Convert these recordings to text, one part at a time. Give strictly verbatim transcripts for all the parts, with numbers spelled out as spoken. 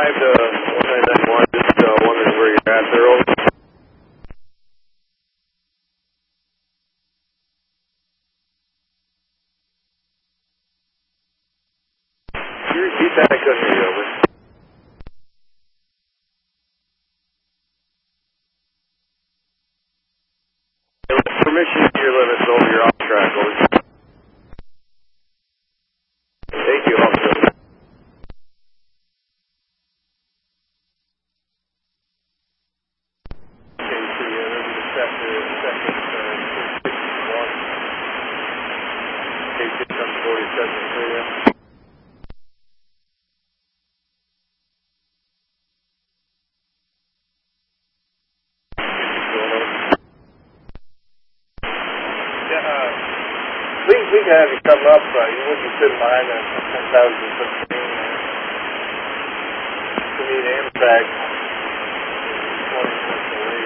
five to one nine nine one, just uh, wondering where you're at there, over. Can you repeat that? I couldn't hear you, over. Permission to your limits over your off track, over. Thank you, officer. We, we can have you come up, uh, you wouldn't be sitting behind a ten thousand foot screen there. To meet Amtrak, twenty minutes away.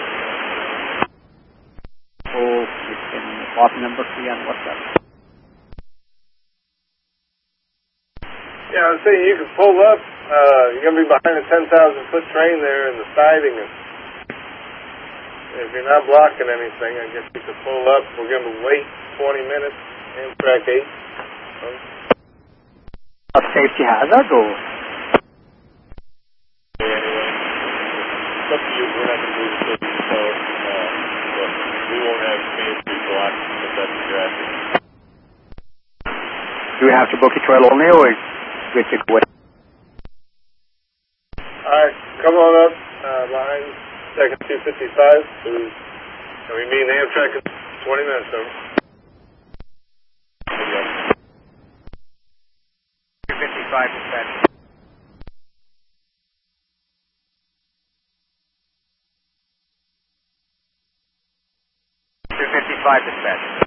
Oh, you can plot number three on WhatsApp. Yeah, I was saying you can pull up, uh, you're going to be behind a ten thousand foot train there in the siding. And if you're not blocking anything, I guess you could pull up. We're going to wait twenty minutes, Amtrak eight. A safety hazard or? Anyway, it's up to you. We're not going to move the city, so uh, but we won't have Main Street blocked if that's what you're asking. Do we have to book a trail only or we take away? Alright, come on up, uh, line, second two fifty-five. And we meet Amtrak in twenty minutes, over. two fifty-five percent. two fifty-five percent.